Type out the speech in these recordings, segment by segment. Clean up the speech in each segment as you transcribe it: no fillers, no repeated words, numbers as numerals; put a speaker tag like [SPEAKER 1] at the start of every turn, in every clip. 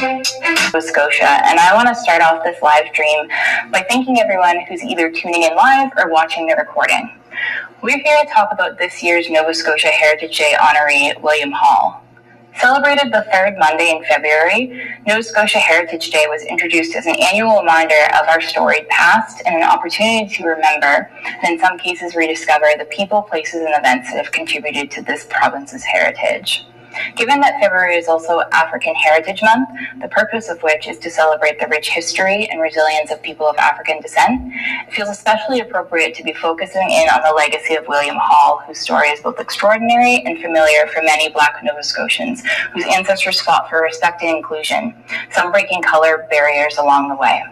[SPEAKER 1] Nova Scotia, and I want to start off this live stream by thanking everyone who's either tuning in live or watching the recording. We're here to talk about this year's Nova Scotia Heritage Day honoree, William Hall. Celebrated the third Monday in February, Nova Scotia Heritage Day was introduced as an annual reminder of our storied past and an opportunity to remember, and in some cases rediscover, the people, places, and events that have contributed to this province's heritage. Given that February is also African Heritage Month, the purpose of which is to celebrate the rich history and resilience of people of African descent, it feels especially appropriate to be focusing in on the legacy of William Hall, whose story is both extraordinary and familiar for many Black Nova Scotians, whose ancestors fought for respect and inclusion, some breaking color barriers along the way.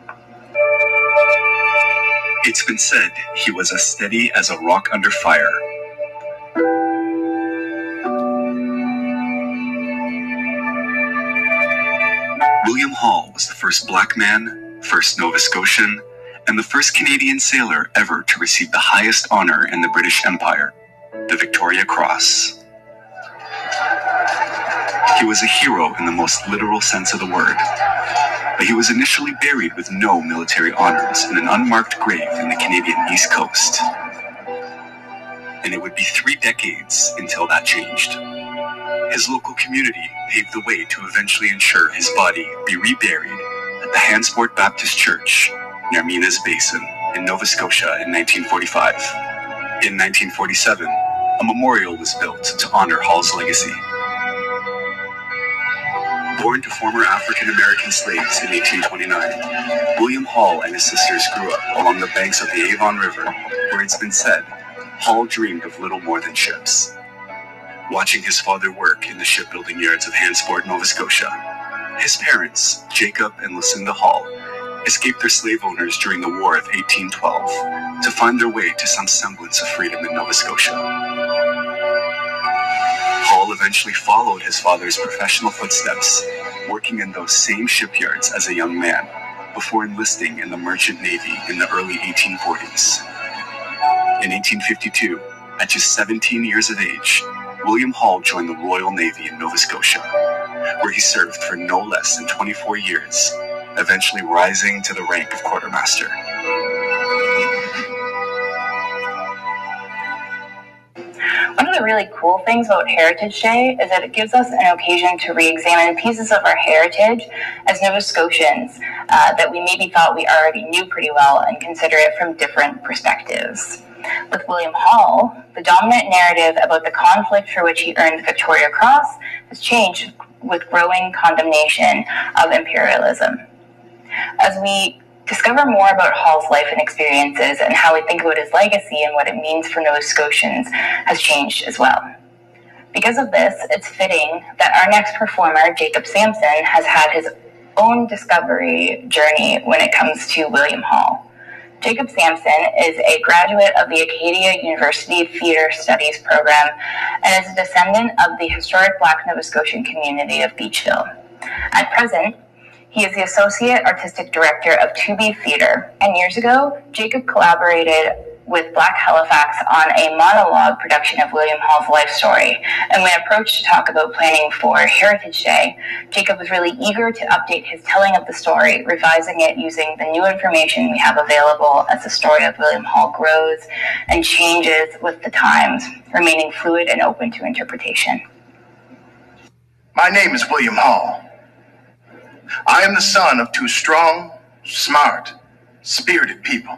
[SPEAKER 2] It's been said he was as steady as a rock under fire. William Hall was the first Black man, first Nova Scotian, and the first Canadian sailor ever to receive the highest honor in the British Empire, the Victoria Cross. He was a hero in the most literal sense of the word, but he was initially buried with no military honors in an unmarked grave in the Canadian East Coast. And it would be 3 decades until that changed. His local community paved the way to eventually ensure his body be reburied at the Hansport Baptist Church near Minas Basin in Nova Scotia in 1945. In 1947, a memorial was built to honor Hall's legacy. Born to former African-American slaves in 1829, William Hall and his sisters grew up along the banks of the Avon River, where it's been said, Hall dreamed of little more than ships. Watching his father work in the shipbuilding yards of Hansport, Nova Scotia, his parents, Jacob and Lucinda Hall, escaped their slave owners during the War of 1812 to find their way to some semblance of freedom in Nova Scotia. Hall eventually followed his father's professional footsteps, working in those same shipyards as a young man, before enlisting in the Merchant Navy in the early 1840s. In 1852, at just 17 years of age, William Hall joined the Royal Navy in Nova Scotia, where he served for no less than 24 years, eventually rising to the rank of quartermaster.
[SPEAKER 1] One of the really cool things about Heritage Day is that it gives us an occasion to re-examine pieces of our heritage as Nova Scotians that we maybe thought we already knew pretty well and consider it from different perspectives. With William Hall, the dominant narrative about the conflict for which he earned the Victoria Cross has changed with growing condemnation of imperialism. As we discover more about Hall's life and experiences and how we think about his legacy and what it means for Nova Scotians has changed as well. Because of this, it's fitting that our next performer, Jacob Sampson, has had his own discovery journey when it comes to William Hall. Jacob Sampson is a graduate of the Acadia University Theatre Studies program and is a descendant of the historic Black Nova Scotian community of Beachville. At present, he is the Associate Artistic Director of 2B Theatre, and years ago, Jacob collaborated with Black Halifax on a monologue production of William Hall's life story. And when approached to talk about planning for Heritage Day, Jacob was really eager to update his telling of the story, revising it using the new information we have available as the story of William Hall grows and changes with the times, remaining fluid and open to interpretation.
[SPEAKER 3] My name is William Hall. I am the son of 2 strong, smart, spirited people.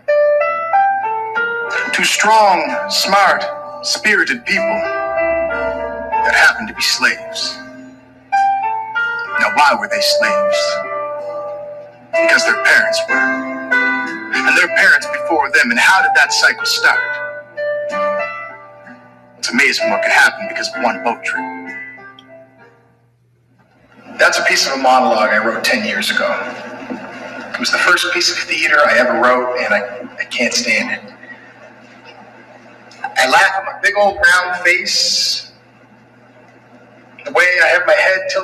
[SPEAKER 3] 2 strong, smart, spirited people that happened to be slaves. Now, why were they slaves? Because their parents were. And their parents before them. And how did that cycle start? It's amazing what could happen because of one boat trip. That's a piece of a monologue I wrote 10 years ago. It was the first piece of theater I ever wrote, and I can't stand it. I laugh at my big old round face, the way I have my head tilted